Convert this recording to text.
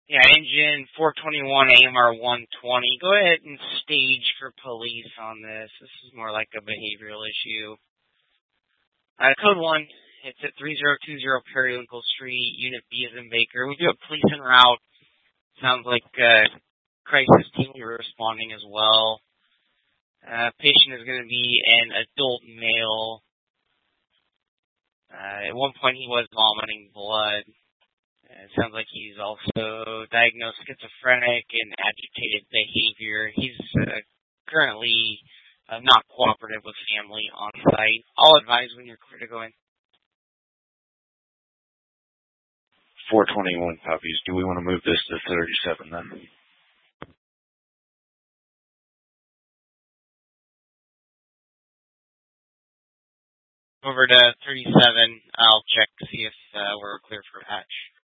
Yeah, engine 421 AMR 120. Go ahead and stage for police on this. This is more like a behavioral issue. Code 1, it's at 3020 Periwinkle Street, Unit B as in Baker. We do a police en route. Sounds like crisis team are responding as well. Patient is going to be an adult male. At one point he was vomiting blood. It sounds like he's also diagnosed schizophrenic and agitated behavior. He's currently not cooperative with family on site. I'll advise when you're clear to go in. 421 copies. Do we want to move this to 37 then? Over to 37. I'll check to see if we're clear for patch.